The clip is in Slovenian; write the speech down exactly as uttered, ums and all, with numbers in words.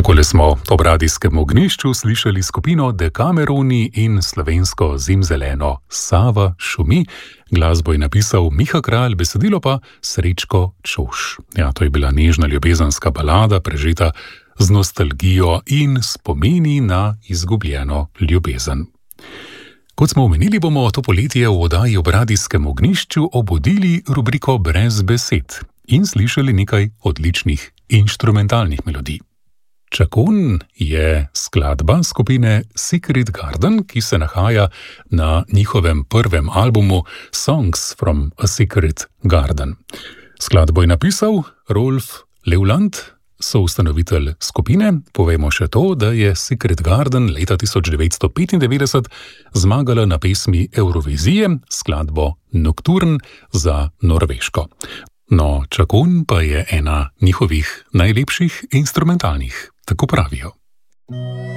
Takole smo ob radijskem ognjišču slišali skupino Dekameroni in slovensko zimzeleno Sava šumi. Glasbo je napisal Miha Kralj, besedilo pa Srečko Čož. Ja, to je bila nežna ljubezenska balada, prežeta z nostalgijo in spomini na izgubljeno ljubezen. Kot smo omenili, bomo to poletje v oddaji ob radijskem ognjišču obudili rubriko Brez besed in slišali nekaj odličnih inštrumentalnih melodij. Čakun je skladba skupine Secret Garden, ki se nahaja na njihovem prvem albumu Songs from a Secret Garden. Skladbo je napisal Rolf Levland, soustanovitelj skupine. Povemo še to, da je Secret Garden leta tisoč devetsto petindevetdeset zmagala na pesmi Eurovizije skladbo Nocturne za Norveško. No, Čakun pa je ena njihovih najlepših instrumentalnih, tako pravijo.